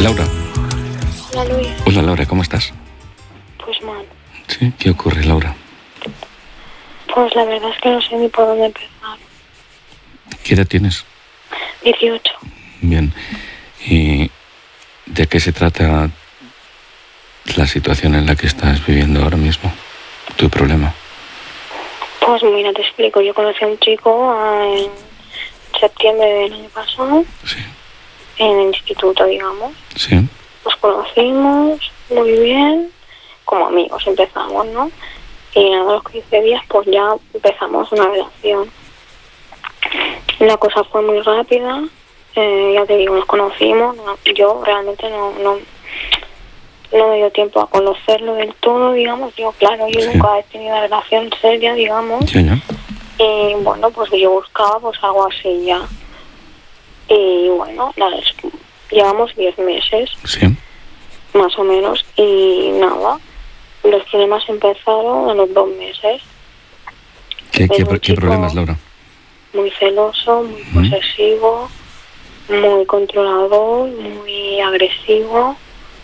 Laura. Hola, Luis. Hola, Laura, ¿cómo estás? Pues mal. ¿Sí? ¿Qué ocurre, Laura? Pues la verdad es que no sé ni por dónde empezar. ¿Qué edad tienes? 18. Bien. ¿Y de qué se trata la situación en la que estás viviendo ahora mismo? ¿Tu problema? Pues mira, te explico. Yo conocí a un chico en septiembre del año pasado, Sí. en el instituto, digamos. Sí. Nos conocimos muy bien, como amigos empezamos, ¿no? Y nada, a los 15 días pues ya empezamos una relación. La cosa fue muy rápida, ya te digo, nos conocimos, yo realmente no me dio tiempo a conocerlo del todo, digamos. Yo, claro, yo nunca he tenido una relación seria, digamos. Sí, ¿no? Y bueno, pues yo buscaba pues algo así ya. Y bueno, llevamos 10 meses, Sí. más o menos, y nada, los problemas empezaron a los 2 meses. ¿Qué chico problemas, Laura? Muy celoso, muy posesivo, muy controlador, muy agresivo.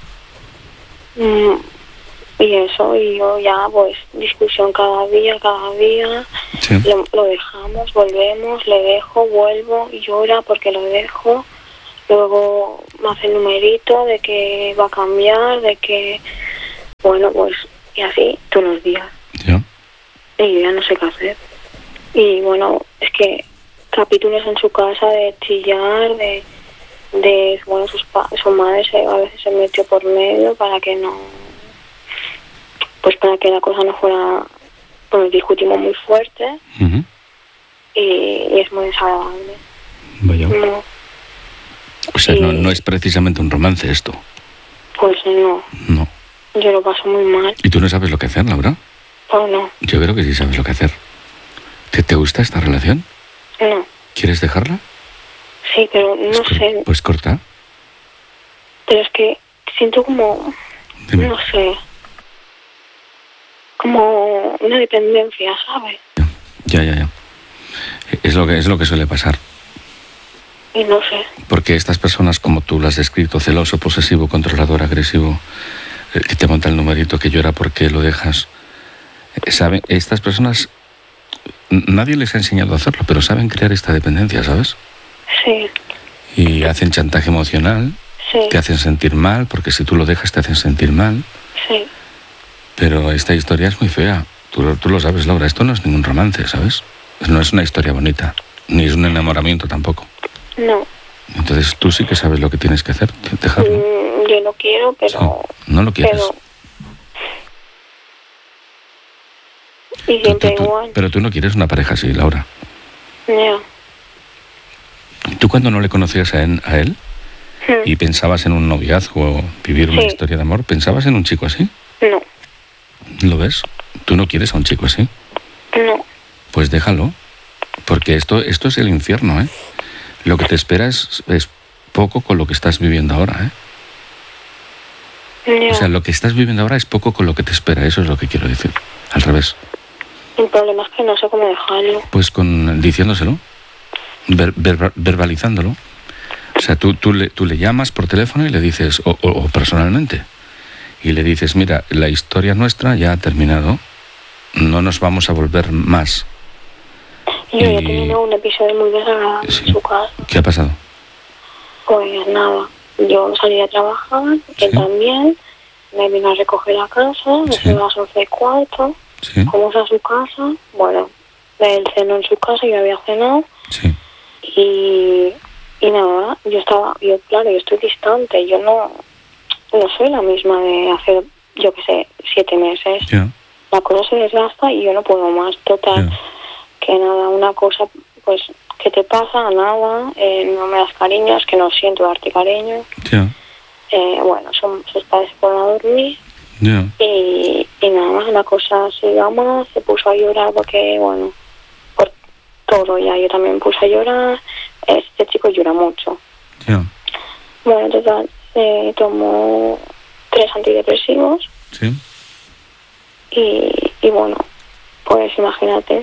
Y eso, y yo ya, pues, discusión cada día. Sí. Lo dejamos, volvemos, le dejo, vuelvo, y llora porque lo dejo. Luego me hace el numerito de que va a cambiar, de que, bueno, pues, y así todos los días. Ya. Y yo ya no sé qué hacer. Y bueno, es que capítulos en su casa de chillar, bueno, su madre a veces se metió por medio para que para que la cosa no fuera, pues discutimos muy fuerte. Uh-huh. Y es muy desagradable. Vaya. No. O sea, no es precisamente un romance esto. Pues no. No. Yo lo paso muy mal. ¿Y tú no sabes lo que hacer, Laura? Pues no. Yo creo que sí sabes lo que hacer. ¿Te gusta esta relación? No. ¿Quieres dejarla? Sí, pero no sé. Pues corta. Pero es que siento como, Dime. no sé, como una dependencia, ¿sabes? Ya. Es lo que suele pasar. Y no sé. Porque estas personas, como tú las has descrito, celoso, posesivo, controlador, agresivo, que te monta el numerito, que llora porque lo dejas, ¿saben? Estas personas, nadie les ha enseñado a hacerlo, pero saben crear esta dependencia, ¿sabes? Sí. Y hacen chantaje emocional, Sí. te hacen sentir mal, porque si tú lo dejas te hacen sentir mal. Sí. Pero esta historia es muy fea. Tú lo sabes, Laura, esto no es ningún romance, ¿sabes? No es una historia bonita, ni es un enamoramiento tampoco. No. Entonces tú sí que sabes lo que tienes que hacer, dejarlo. Yo no quiero, pero... Sí, no lo quieres. Y siempre igual. Pero tú no quieres una pareja así, Laura. Ya. ¿Tú cuando no le conocías a él y pensabas en un noviazgo, vivir una historia de amor, pensabas en un chico así? No. ¿Lo ves? Tú no quieres a un chico así. No. Pues déjalo, porque esto es el infierno, ¿eh? Lo que te espera es poco con lo que estás viviendo ahora, ¿eh? Ya. O sea, lo que estás viviendo ahora es poco con lo que te espera, eso es lo que quiero decir. Al revés. El problema es que no sé cómo dejarlo. Pues diciéndoselo, verbalizándolo. O sea, tú le llamas por teléfono y le dices, o personalmente, y le dices, mira, la historia nuestra ya ha terminado, no nos vamos a volver más. Yo ya he tenido un episodio muy desagradable en su casa. ¿Qué ha pasado? Pues nada, yo salí a trabajar, él también, me vino a recoger a casa, me fui a las 11:15, fuimos a su casa, bueno, él cenó en su casa, yo había cenado, y nada, yo estoy distante, yo no soy la misma de hace, yo qué sé, 7 meses. La cosa se desgasta y yo no puedo más, total, que nada, una cosa, pues, ¿qué te pasa? Nada, no me das cariño, es que no siento darte cariño. Bueno, sus padres se fueron a dormir. Y nada más, la cosa se puso a llorar porque, bueno, por todo ya, yo también me puse a llorar. Este chico llora mucho. Bueno, total, tomó 3 antidepresivos. Y bueno, pues imagínate,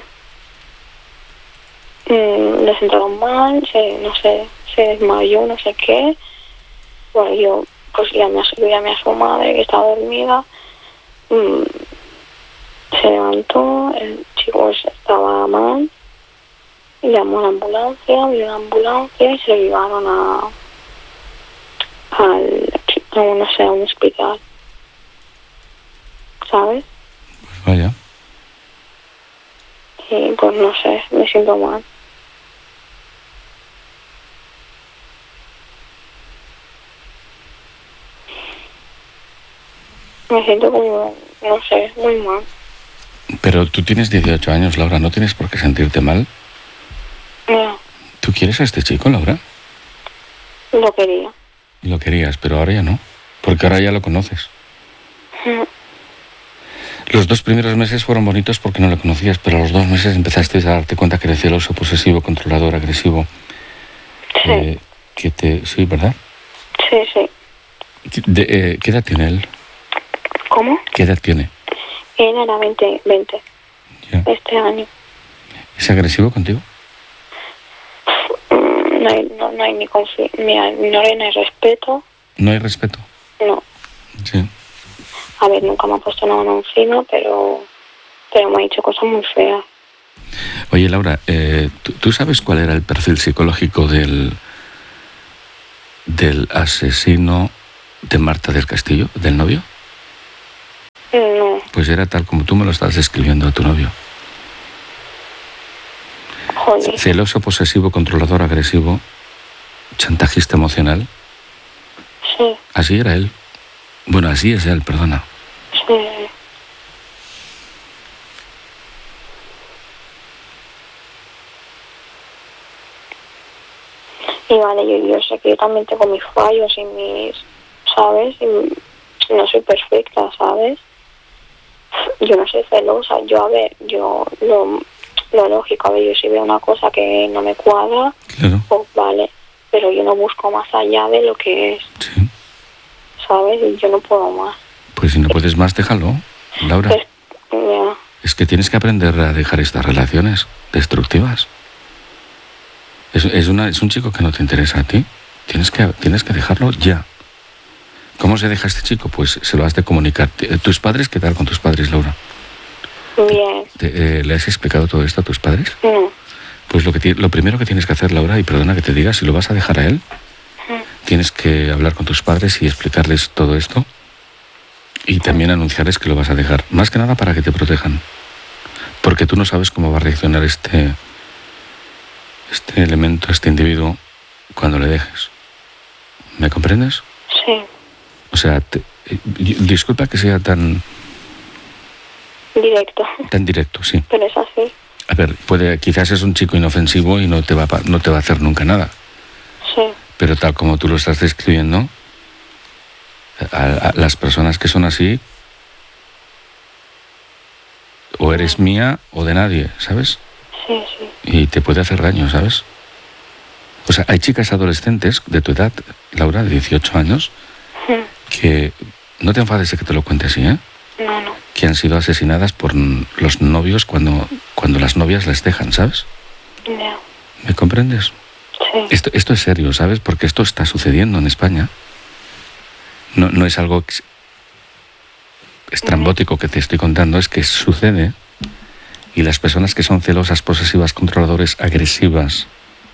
le sentaron mal, se desmayó, no sé qué. Bueno, yo pues llamé a su madre, que estaba dormida. Se levantó, el chico estaba mal, llamó a la ambulancia, vino la ambulancia y se lo llevaron a un hospital, ¿sabes? Pues vaya. Y pues no sé, me siento mal. Me siento como, no sé, muy mal. Pero tú tienes 18 años, Laura, no tienes por qué sentirte mal. No. ¿Tú quieres a este chico, Laura? Lo quería. Lo querías, pero ahora ya no, porque ahora ya lo conoces. Los 2 primeros meses fueron bonitos porque no lo conocías, pero a los 2 meses empezaste a darte cuenta que eres celoso, posesivo, controlador, agresivo. Sí. Sí, ¿verdad? Sí, sí. ¿Qué edad tiene él? ¿Cómo? ¿Qué edad tiene? Él era 20 Ya. este año. ¿Es agresivo contigo? No hay ni confianza, no hay respeto. ¿No hay respeto? No. Sí. A ver, nunca me ha puesto una mano encima, pero me ha dicho cosas muy feas. Oye, Laura, ¿tú sabes cuál era el perfil psicológico del asesino de Marta del Castillo, del novio? No. Pues era tal como tú me lo estás describiendo a tu novio. Joder. Celoso, posesivo, controlador, agresivo, chantajista emocional. Sí. Así era él. Bueno, así es él, perdona. Sí. Y vale, yo sé que yo también tengo mis fallos y mis, ¿sabes? Y no soy perfecta, ¿sabes? Yo no soy celosa. Yo lo lógico, a ver, yo si veo una cosa que no me cuadra, Claro. pues vale, pero yo no busco más allá de lo que es, Sí. ¿sabes? Y yo no puedo más. Pues si no puedes más, déjalo, Laura. Ya. Es que tienes que aprender a dejar estas relaciones destructivas. Es un chico que no te interesa a ti. Tienes que dejarlo ya. ¿Cómo se deja este chico? Pues se lo has de comunicar. ¿Tus padres? ¿Qué tal con tus padres, Laura? Bien. ¿Le has explicado todo esto a tus padres? No. Pues lo primero que tienes que hacer, Laura, y perdona que te diga, si lo vas a dejar a él, tienes que hablar con tus padres y explicarles todo esto y también anunciarles que lo vas a dejar. Más que nada para que te protejan. Porque tú no sabes cómo va a reaccionar este elemento, este individuo, cuando le dejes. ¿Me comprendes? Sí. O sea, disculpa que sea tan directo, sí. Pero es así. A ver, quizás es un chico inofensivo y no te va a hacer nunca nada. Sí. Pero tal como tú lo estás describiendo, a las personas que son así, o eres mía o de nadie, ¿sabes? Sí, sí. Y te puede hacer daño, ¿sabes? O sea, hay chicas adolescentes de tu edad, Laura, de 18 años, que no te enfades de que te lo cuente así, ¿eh? No. Que han sido asesinadas por los novios cuando las novias les dejan, ¿sabes? Ya. ¿Me comprendes? Sí. Esto es serio, ¿sabes? Porque esto está sucediendo en España. No es algo estrambótico que te estoy contando, es que sucede. Y las personas que son celosas, posesivas, controladores, agresivas,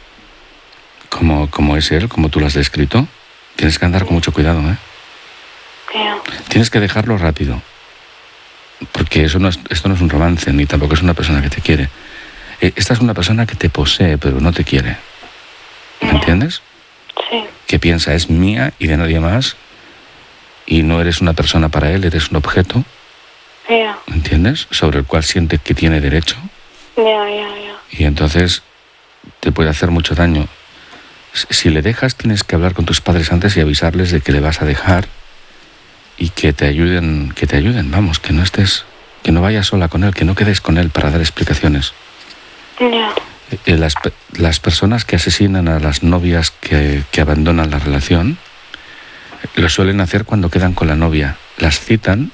como es él, como tú lo has descrito, tienes que andar con mucho cuidado, ¿eh? Ya. Tienes que dejarlo rápido. Porque esto no es un romance, ni tampoco es una persona que te quiere. Esta es una persona que te posee, pero no te quiere. ¿Me entiendes? Sí. Que piensa, es mía y de nadie más, y no eres una persona para él, eres un objeto. Ya. ¿Entiendes? Sobre el cual siente que tiene derecho. Ya. Y entonces te puede hacer mucho daño. Si le dejas, tienes que hablar con tus padres antes y avisarles de que le vas a dejar y que te ayuden, vamos, que no vayas sola con él, que no quedes con él para dar explicaciones. Ya. Las personas que asesinan a las novias que abandonan la relación, lo suelen hacer cuando quedan con la novia. Las citan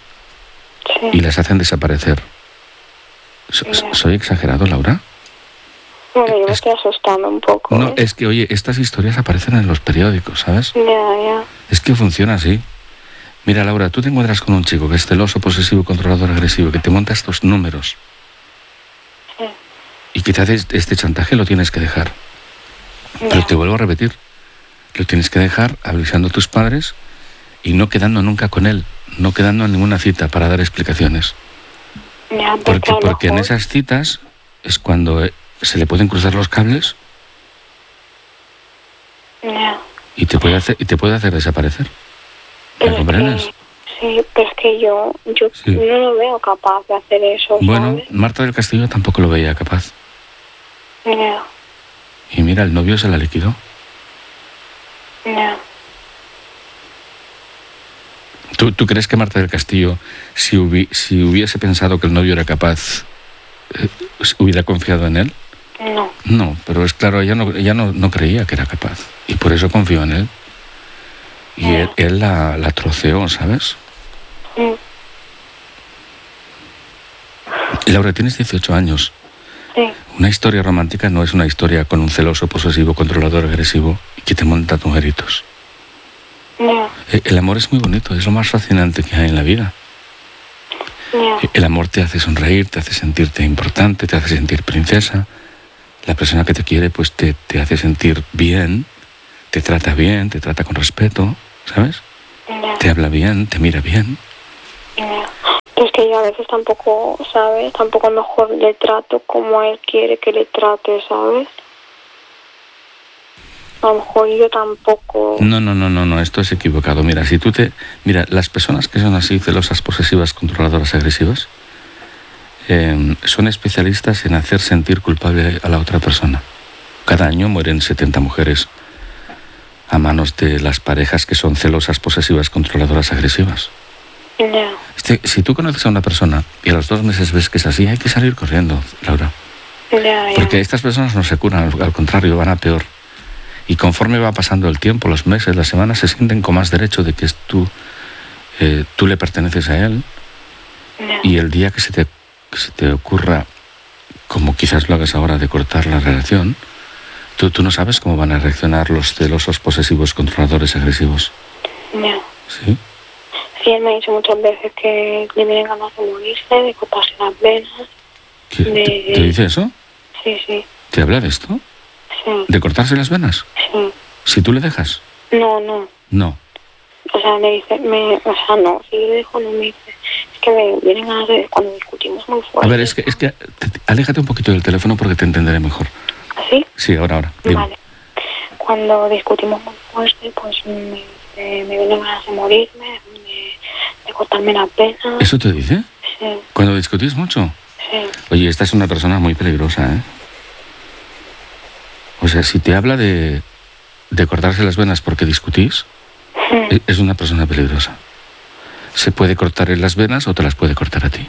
y las hacen desaparecer. ¿Soy exagerado, Laura? Bueno, yo me estoy asustando un poco. No, es que, oye, estas historias aparecen en los periódicos, ¿sabes? Ya. Es que funciona así. Mira, Laura, tú te encuentras con un chico que es celoso, posesivo, controlador, agresivo, que te monta estos números. Sí. Y que te hace este chantaje, lo tienes que dejar. Ya. Pero te vuelvo a repetir, lo tienes que dejar avisando a tus padres y no quedando nunca con él, no quedando en ninguna cita para dar explicaciones. Ya, Porque en esas citas es cuando se le pueden cruzar los cables. Ya. Y te puede hacer desaparecer. ¿Me comprendes? Sí, pero es que yo Sí. no lo veo capaz de hacer eso, Bueno, ¿sabes? Marta del Castillo tampoco lo veía capaz. Ya. Y mira, el novio se la liquidó. Ya. ¿Tú crees que Marta del Castillo, si hubiese pensado que el novio era capaz, hubiera confiado en él? No. No, pero es claro, ella no creía que era capaz. Y por eso confió en él. Y él la troceó, ¿sabes? Sí. Laura, tienes 18 años. Sí. Una historia romántica no es una historia con un celoso, posesivo, controlador, agresivo y que te monta numeritos. Ya. El amor es muy bonito, es lo más fascinante que hay en la vida. Ya. El amor te hace sonreír, te hace sentirte importante, te hace sentir princesa. La persona que te quiere pues te hace sentir bien, te trata con respeto, ¿sabes? Ya. Te habla bien, te mira bien. Ya. Es que yo a veces tampoco, ¿sabes? Tampoco a lo mejor le trato como él quiere que le trate, ¿sabes? A lo mejor yo tampoco... No, esto es equivocado. Mira, Mira, las personas que son así, celosas, posesivas, controladoras, agresivas, son especialistas en hacer sentir culpable a la otra persona. Cada año mueren 70 mujeres a manos de las parejas que son celosas, posesivas, controladoras, agresivas. Ya. Si tú conoces a una persona y a los 2 meses ves que es así, hay que salir corriendo, Laura. Ya. Porque estas personas no se curan, al contrario, van a peor. Y conforme va pasando el tiempo, los meses, las semanas, se sienten con más derecho de que tú le perteneces a él. Ya. Y el día que se te ocurra, como quizás lo hagas ahora, de cortar la relación, tú no sabes cómo van a reaccionar los celosos, posesivos, controladores, agresivos. Ya. ¿Sí? Sí, él me ha dicho muchas veces que le vienen ganas de morirse, de cortarse las venas. ¿Te dice eso? Sí. ¿Te habla de esto? Sí. ¿De cortarse las venas? Sí. ¿Si tú le dejas? No. No. O sea, me dice, no, si yo le dejo no me dice. Es que me vienen ganas de, cuando discutimos muy fuerte. A ver, es que aléjate un poquito del teléfono porque te entenderé mejor. ¿Sí? Sí, ahora. Dime. Vale. Cuando discutimos muy fuerte, pues me vienen ganas de morirme, de cortarme las venas. ¿Eso te dice? Sí. ¿Cuando discutís mucho? Sí. Oye, esta es una persona muy peligrosa, ¿eh? O sea, si te habla de cortarse las venas porque discutís, es una persona peligrosa. Se puede cortar en las venas o te las puede cortar a ti.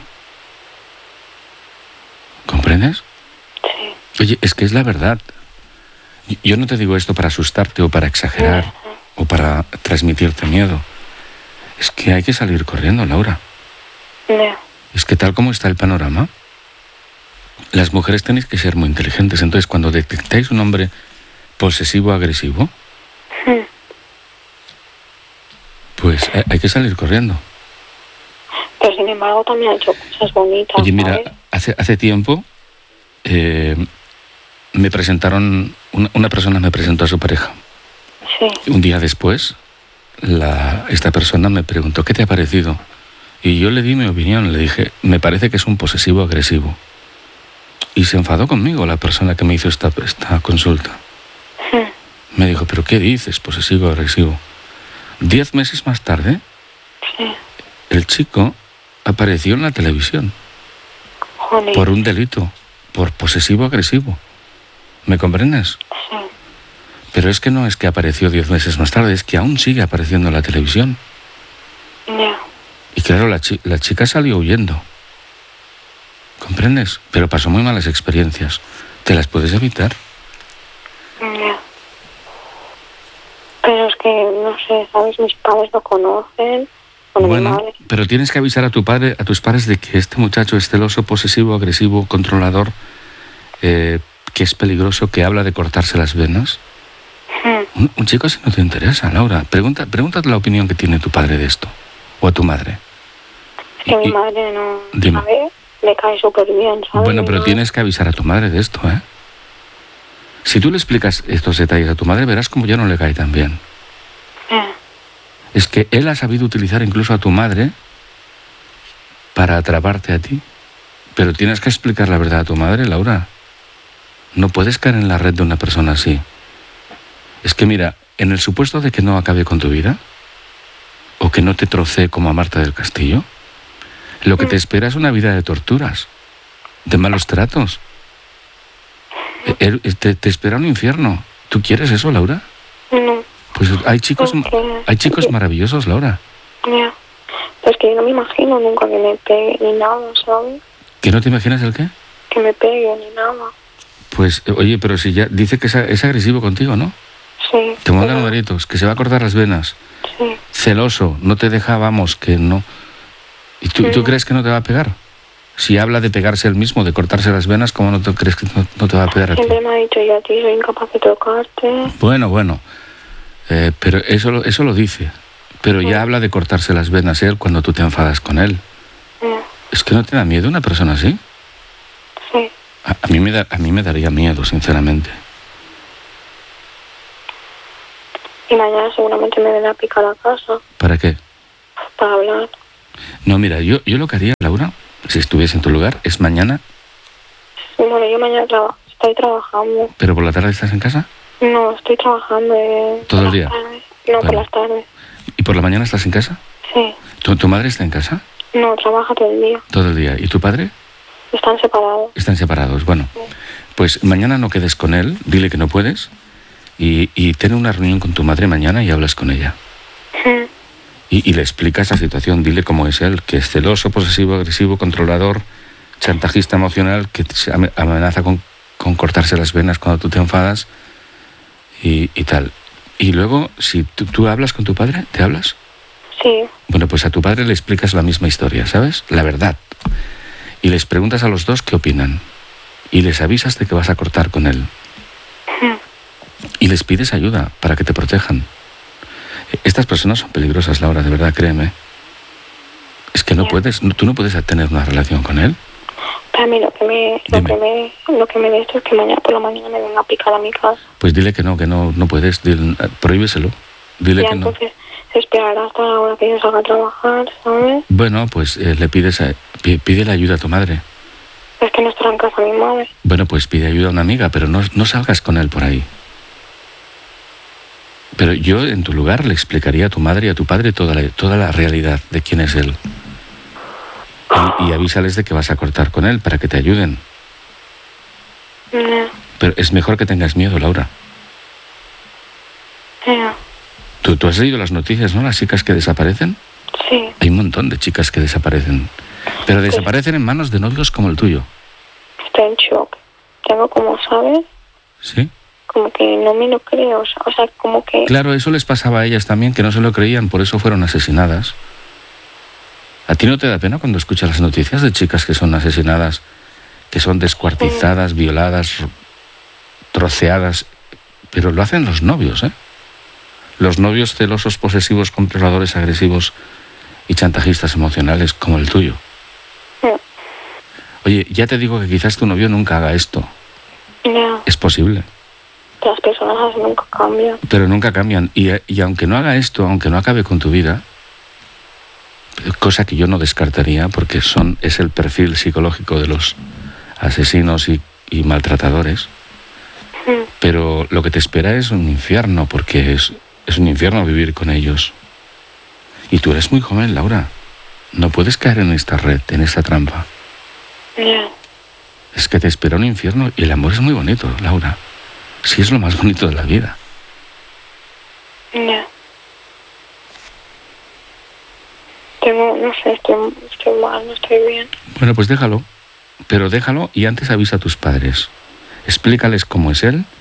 ¿Comprendes? Sí. Oye, es que es la verdad. Yo no te digo esto para asustarte o para exagerar o para transmitirte miedo. Es que hay que salir corriendo, Laura. Ya. Es que tal como está el panorama, las mujeres tenéis que ser muy inteligentes. Entonces, cuando detectáis un hombre posesivo-agresivo, pues hay que salir corriendo. Pero sin embargo también ha hecho cosas bonitas. Oye, mira, ¿sabes? hace tiempo me presentaron, una persona me presentó a su pareja. Sí. Un día después, esta persona me preguntó, ¿qué te ha parecido? Y yo le di mi opinión, le dije, me parece que es un posesivo-agresivo. Y se enfadó conmigo la persona que me hizo esta consulta. Me dijo, ¿pero qué dices, posesivo-agresivo? 10 meses más tarde, el chico apareció en la televisión. Joder. Por un delito, por posesivo-agresivo. ¿Me comprendes? Sí. Pero es que no es que apareció 10 meses más tarde, es que aún sigue apareciendo en la televisión. Ya. Y claro, la chica salió huyendo. ¿Comprendes? Pero pasó muy malas experiencias. ¿Te las puedes evitar? Ya. Pero es que, no sé, ¿sabes? Mis padres lo conocen. Bueno, pero tienes que avisar a tus padres de que este muchacho es celoso, posesivo, agresivo, controlador, que que es peligroso, que habla de cortarse las venas. Un chico así no te interesa, Laura. Pregúntate la opinión que tiene tu padre de esto, o a tu madre. Es que mi madre no, dime. ¿sabes? Le cae súper bien, ¿sabes? Bueno, pero tienes que avisar a tu madre de esto, ¿eh? Si tú le explicas estos detalles a tu madre, verás como ya no le cae tan bien. Es que él ha sabido utilizar incluso a tu madre para atraparte a ti. Pero tienes que explicar la verdad a tu madre, Laura. No puedes caer en la red de una persona así. Es que mira, en el supuesto de que no acabe con tu vida, o que no te trocee como a Marta del Castillo, lo que te espera es una vida de torturas, de malos tratos. Te espera un infierno. ¿Tú quieres eso, Laura? No. Pues hay chicos maravillosos, Laura. Ya. Pues que yo no me imagino nunca que me pegue ni nada, ¿sabes? ¿Que no te imaginas el qué? Que me pegue ni nada. Pues, oye, pero si ya dice que es agresivo contigo, ¿no? Sí. Te manda numeritos, que se va a cortar las venas. Sí. Celoso, no te deja, vamos, que no. ¿Y tú crees que no te va a pegar? Si habla de pegarse él mismo, de cortarse las venas, ¿cómo no te crees que no te va a pegar a ti? Siempre me ha dicho yo a ti, soy incapaz de tocarte. Bueno. Pero eso lo dice. Pero ya habla de cortarse las venas él cuando tú te enfadas con él. ¿Es que no te da miedo una persona así? Sí. A mí me daría miedo, sinceramente. Y mañana seguramente me vendrá a picar a casa. ¿Para qué? Para hablar. No, mira, yo lo que haría, Laura, si estuviese en tu lugar, es mañana. Bueno, yo mañana estoy trabajando. ¿Pero por la tarde estás en casa? No, estoy trabajando. ¿Todo el día? No, vale. Por las tardes. ¿Y por la mañana estás en casa? Sí. ¿Tu madre está en casa? No, trabaja todo el día. Todo el día. ¿Y tu padre? Están separados. Están separados, bueno. Sí. Pues mañana no quedes con él, dile que no puedes y ten una reunión con tu madre mañana y hablas con ella. Y le explicas la situación, dile cómo es él, que es celoso, posesivo, agresivo, controlador, chantajista emocional, que se amenaza con cortarse las venas cuando tú te enfadas y tal. Y luego, si tú hablas con tu padre, ¿te hablas? Sí. Bueno, pues a tu padre le explicas la misma historia, ¿sabes? La verdad. Y les preguntas a los dos qué opinan. Y les avisas de que vas a cortar con él. Y les pides ayuda para que te protejan. Estas personas son peligrosas, Laura, de verdad, créeme. Es que no puedes, tú no puedes tener una relación con él. Para mí lo que me de esto es que mañana por la mañana me venga a picar a mi casa. Pues dile que no puedes, prohíbeselo. Dile que no. Entonces se esperará hasta la hora que yo salga a trabajar, ¿sabes? Bueno, pues le pide ayuda a tu madre. Es que no estará en casa mi madre. Bueno, pues pide ayuda a una amiga, pero no salgas con él por ahí. Pero yo, en tu lugar, le explicaría a tu madre y a tu padre toda la realidad de quién es él. Y avísales de que vas a cortar con él para que te ayuden. Pero es mejor que tengas miedo, Laura. ¿Tú has leído las noticias, no? Las chicas que desaparecen. Sí. Hay un montón de chicas que desaparecen. Pero desaparecen en manos de novios como el tuyo. Estoy en shock. Tengo como, ¿sabes? ¿Sí? Como que no me lo creo. O sea, como que... Claro, eso les pasaba a ellas también, que no se lo creían, por eso fueron asesinadas. ¿A ti no te da pena cuando escuchas las noticias de chicas que son asesinadas, que son descuartizadas, violadas, troceadas? Pero lo hacen los novios, ¿eh? Los novios celosos, posesivos, controladores, agresivos y chantajistas emocionales como el tuyo. Oye, ya te digo que quizás tu novio nunca haga esto. Ya. Es posible. Las personas así nunca cambian. Pero nunca cambian. Y aunque no haga esto, aunque no acabe con tu vida, cosa que yo no descartaría porque es el perfil psicológico de los asesinos y maltratadores, pero lo que te espera es un infierno, porque es un infierno vivir con ellos. Y tú eres muy joven, Laura. No puedes caer en esta red, en esta trampa. Es que te espera un infierno y el amor es muy bonito, Laura. Sí, es lo más bonito de la vida. No sé, estoy mal, no estoy bien. Bueno, pues déjalo. Pero déjalo y antes avisa a tus padres. Explícales cómo es él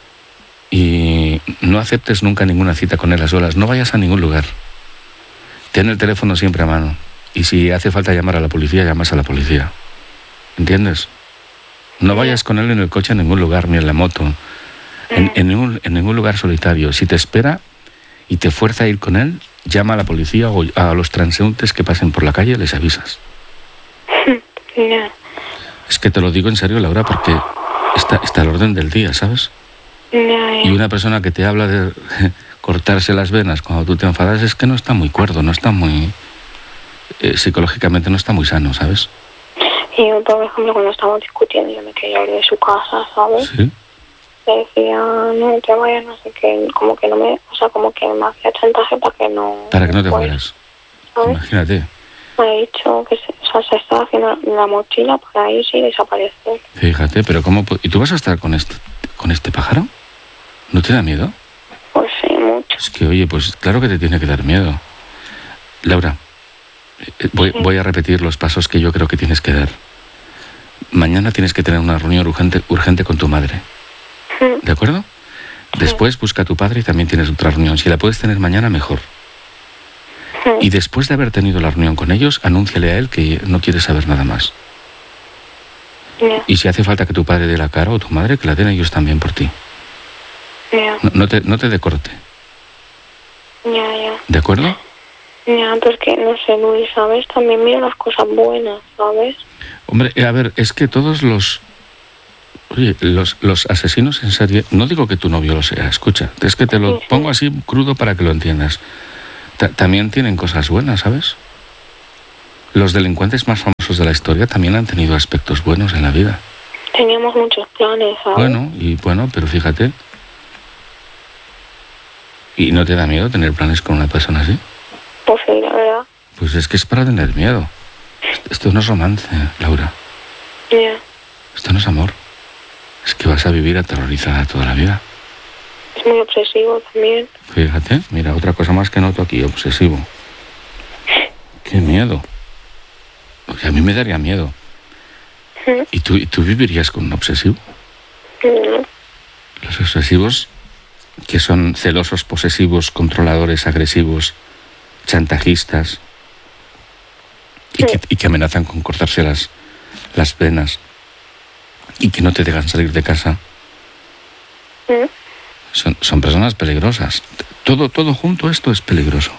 y no aceptes nunca ninguna cita con él a solas. No vayas a ningún lugar. Ten el teléfono siempre a mano. Y si hace falta llamar a la policía, llamas a la policía. ¿Entiendes? No vayas con él en el coche a ningún lugar, ni en la moto, en ningún lugar solitario. Si te espera y te fuerza a ir con él, llama a la policía o a los transeúntes que pasen por la calle, les avisas. Ya. Es que te lo digo en serio, Laura, porque está al orden del día, ¿sabes? Ya. Y una persona que te habla de cortarse las venas cuando tú te enfadas es que no está muy cuerdo, no está muy... psicológicamente no está muy sano, ¿sabes? Y yo, por ejemplo, cuando estábamos discutiendo, yo me quería ir de su casa, ¿sabes? Sí. Le decía, no te vayas, no sé qué, como que no me... O sea, como que me hacía chantaje para que no... Para que no te fueras. ¿Sabes? Imagínate. Me ha dicho que se estaba haciendo la mochila para irse y desaparecer. Fíjate, pero ¿cómo? ¿Y tú vas a estar con este pájaro? ¿No te da miedo? Pues sí, mucho. Es que, oye, pues claro que te tiene que dar miedo. Laura, voy a repetir los pasos que yo creo que tienes que dar. Mañana tienes que tener una reunión urgente con tu madre. ¿De acuerdo? Después busca a tu padre y también tienes otra reunión. Si la puedes tener mañana, mejor. Y después de haber tenido la reunión con ellos, anúnciale a él que no quieres saber nada más. Yeah. Y si hace falta que tu padre dé la cara o tu madre, que la den ellos también por ti. Yeah. No te decorte. Ya. ¿De acuerdo? Ya, pero es que, no sé, Luis, ¿sabes? También mira las cosas buenas, ¿sabes? Hombre, a ver, es que todos los asesinos en serie, no digo que tu novio lo sea, escucha, es que te lo pongo así crudo para que lo entiendas. También tienen cosas buenas, ¿sabes? Los delincuentes más famosos de la historia también han tenido aspectos buenos en la vida. Teníamos muchos planes, ¿sabes? Bueno, pero fíjate. ¿Y no te da miedo tener planes con una persona así? Pues sí, la verdad. Pues es que es para tener miedo. Esto no es romance, Laura. Ya. Esto no es amor. Es que vas a vivir aterrorizada toda la vida. Es muy obsesivo también. Fíjate, mira, otra cosa más que noto aquí, obsesivo. ¡Qué miedo! O sea, a mí me daría miedo. ¿Y tú vivirías con un obsesivo? No. Los obsesivos, que son celosos, posesivos, controladores, agresivos, chantajistas, y que amenazan con cortarse las venas, y que no te dejan salir de casa. Son personas peligrosas. Todo junto esto es peligroso.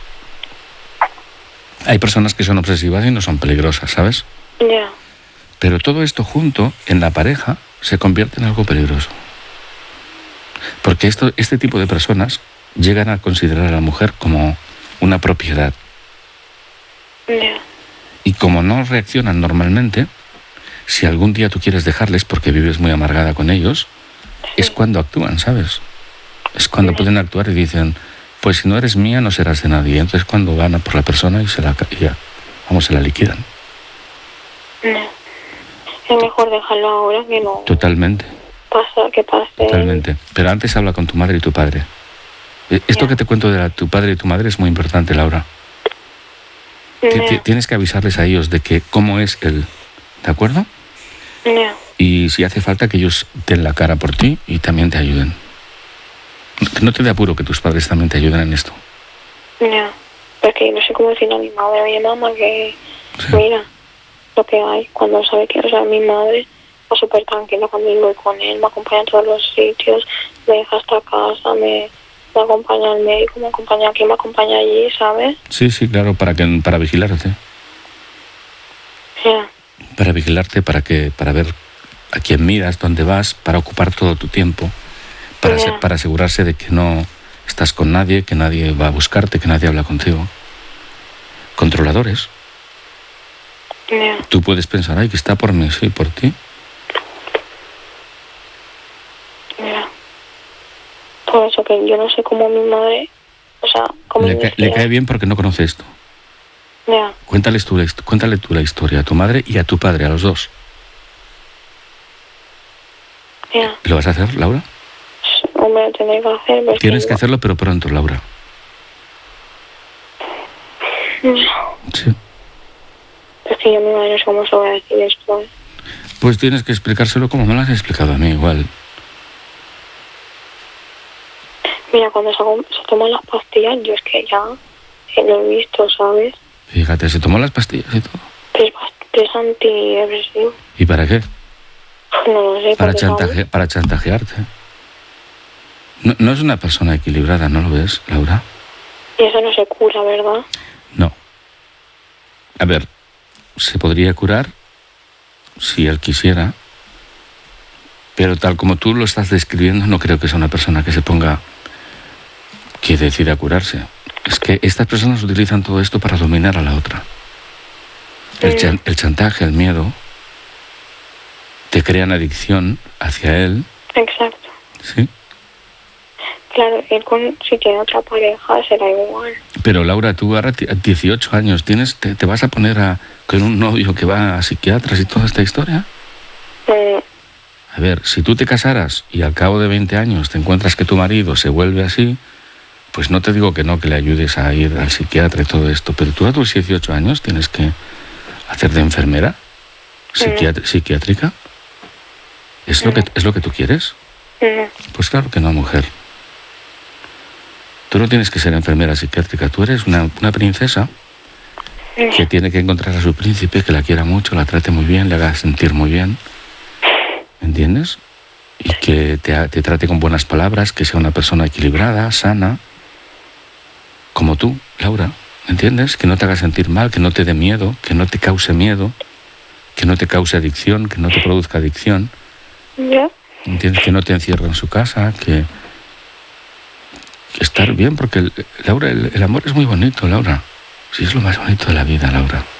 Hay personas que son obsesivas y no son peligrosas, ¿sabes? Ya. Pero todo esto junto, en la pareja, se convierte en algo peligroso. Porque este tipo de personas llegan a considerar a la mujer como una propiedad. Ya. Y como no reaccionan normalmente, si algún día tú quieres dejarles porque vives muy amargada con ellos, es cuando actúan, ¿sabes? Es cuando pueden actuar y dicen, pues si no eres mía no serás de nadie. Entonces cuando van a por la persona y se la liquidan. Es mejor dejarlo ahora que no. Totalmente. Que pase. Totalmente. Pero antes habla con tu madre y tu padre. Esto que te cuento de tu padre y tu madre es muy importante, Laura. Tienes que avisarles a ellos de que cómo es él, ¿de acuerdo? Y si hace falta que ellos den la cara por ti y también te ayuden. No te dé apuro que tus padres también te ayuden en esto. Ya, porque no sé cómo decirle a mi madre, oye mamá, que mira lo que hay, cuando sabe que, o sea, mi madre va súper tranquila cuando voy con él, me acompaña a todos los sitios, me deja hasta casa, me acompaña al médico, me acompaña aquí, me acompaña allí, ¿sabes? Sí, claro, para vigilarte. Ya. Para vigilarte, para ver a quién miras, dónde vas, para ocupar todo tu tiempo, para asegurarse de que no estás con nadie, que nadie va a buscarte, que nadie habla contigo. Controladores. Yeah. Tú puedes pensar, ay, que está por mí, sí, por ti. Yeah. Por eso que yo no sé cómo mi madre, o sea, cómo le cae bien porque no conoce esto. Yeah. Cuéntale tú la historia a tu madre y a tu padre, a los dos. Yeah. ¿Lo vas a hacer, Laura? Hombre, lo tendré que hacer. Pero tienes que hacerlo, pero pronto, Laura. Sí. Es que yo mi madre no sé cómo se voy a decir esto. Pues tienes que explicárselo como me lo has explicado a mí, igual. Mira, cuando se toman las pastillas, yo es que ya lo he visto, ¿sabes? Fíjate, se tomó las pastillas y todo. Es antidepresivo. ¿Y para qué? No lo sé. Para chantajearte. No es una persona equilibrada, ¿no lo ves, Laura? Y eso no se cura, ¿verdad? No. A ver, se podría curar si él quisiera, pero tal como tú lo estás describiendo, no creo que sea una persona que decida curarse. Es que estas personas utilizan todo esto para dominar a la otra. El chantaje, el miedo, te crean adicción hacia él. Exacto. ¿Sí? Claro, si tiene otra pareja será igual. Pero Laura, tú ahora a 18 años te vas a poner con un novio que va a psiquiatras y toda esta historia. A ver, si tú te casaras y al cabo de 20 años te encuentras que tu marido se vuelve así, pues no te digo que no, que le ayudes a ir al psiquiatra y todo esto, pero tú a tus 18 años tienes que hacer de enfermera psiquiátrica. ¿Es lo que tú quieres? Pues claro que no, mujer. Tú no tienes que ser enfermera psiquiátrica, tú eres una princesa que tiene que encontrar a su príncipe, que la quiera mucho, la trate muy bien, le haga sentir muy bien, ¿me entiendes? Y que te trate con buenas palabras, que sea una persona equilibrada, sana, como tú, Laura, ¿me entiendes? Que no te haga sentir mal, que no te dé miedo, que no te cause miedo, que no te cause adicción, que no te produzca adicción. ¿Ya? ¿Entiendes? Que no te encierre en su casa, que estar bien, porque Laura, el amor es muy bonito, Laura. Sí, es lo más bonito de la vida, Laura.